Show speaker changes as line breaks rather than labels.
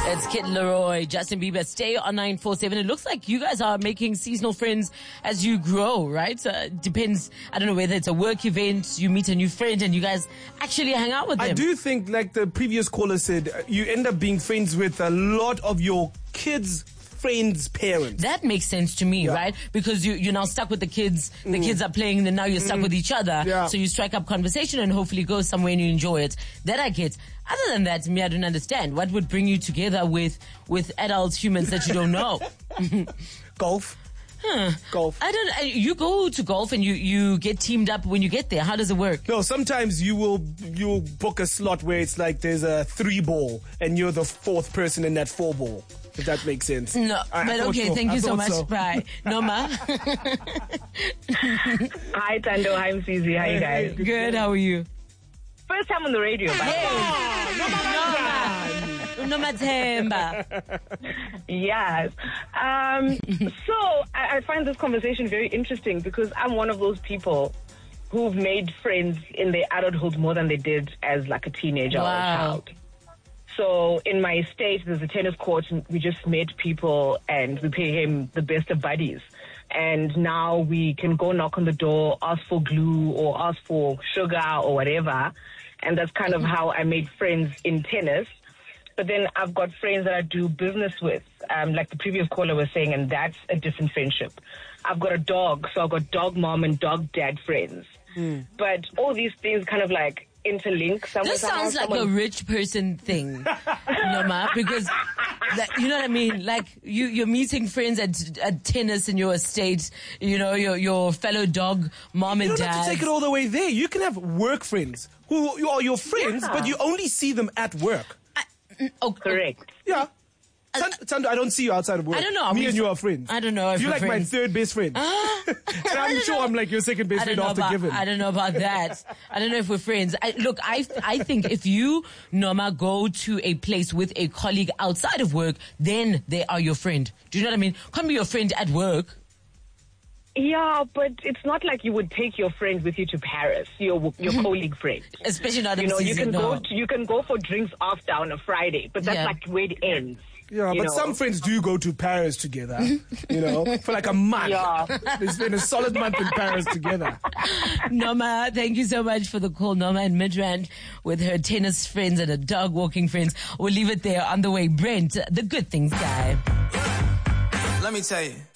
It's Kid Leroy, Justin Bieber. Stay on 947. It looks like you guys are making seasonal friends as you grow, right? Depends. I don't know whether it's a work event, you meet a new friend and you guys actually hang out with them.
I do think, like the previous caller said, you end up being friends with a lot of your kids' friends' parents.
That makes sense to me, right? Because you're now stuck with the kids. The kids are playing, and then now you're stuck with each other.
Yeah.
So you strike up conversation and hopefully go somewhere and you enjoy it. That I get. Other than that, me, I don't understand. What would bring you together with adult humans that you don't know?
Golf. Golf.
You go to golf and you get teamed up when you get there. How does it work?
No, sometimes you'll book a slot where it's like there's a 3-ball and you're the 4th person in that 4-ball. If that makes sense.
No, but okay, so. Thank you so much.
So.
Bye. Noma.
Hi, Tando. Hi, Mzizi. How you guys?
Good, how are you?
First time on the radio,
Noma Temba.
Yes. So I find this conversation very interesting because I'm one of those people who've made friends in their adulthood more than they did as like a teenager or a child. So in my estate, there's a tennis court, and we just met people and we pay him the best of buddies. And now we can go knock on the door, ask for glue or ask for sugar or whatever. And that's kind of how I made friends in tennis. But then I've got friends that I do business with, like the previous caller was saying, and that's a different friendship. I've got a dog, so I've got dog mom and dog dad friends. But all these things kind of like interlink.
This sounds like a rich person thing, Noma, because you know what I mean? Like you're meeting friends at tennis in your estate, you know, your fellow dog mom and dad.
You don't have to take it all the way there. You can have work friends who are your friends, but you only see them at work.
Correct.
Yeah. Tando, I don't see you outside of work.
I don't know.
Me and you are friends.
I don't know if
you're like
friends.
my 3rd best friend. And I'm sure I'm like your 2nd best friend after Given.
I don't know about that. I don't know if we're friends. I think if you, Noma, go to a place with a colleague outside of work, then they are your friend. Do you know what I mean? Can't be your friend at work.
Yeah, but it's not like you would take your friend with you to Paris, your colleague friend.
Especially not in
season. You can go for drinks after on a Friday, but that's like where it ends.
Yeah, but some friends do go to Paris together, for like a month. Yeah. They spend a solid month in Paris together.
Noma, thank you so much for the call. Noma in Midrand with her tennis friends and her dog walking friends. We'll leave it there on the way. Brent, the good things guy.
Let me tell you.